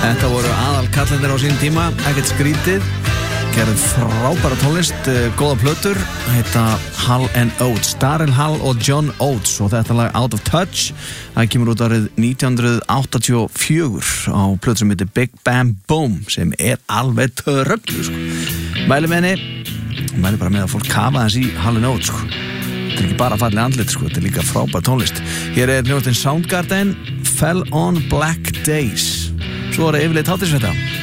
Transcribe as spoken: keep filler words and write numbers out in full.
Þetta voru aðal kallendir á sín tíma, ekkert skrítið, gerð frábæra tónlist, góða plötur, heita Hall and Oates, Daryl Hall og John Oates og þetta lag Out of Touch, það kemur út árið nítján hundruð áttatíu og fjögur á plötu sem heitir Big Bam Boom sem er alveg trögglu sko. Mæli með henni, mæli bara með að fólk kafa þess í Hall and Oates sko. Þetta er ekki bara fallið andlit sko, þetta er líka frábæra tónlist. Hér er hljóðin Soundgarden, Fell on Black Days. Svo er það yfirleitt hátíðsfrétta.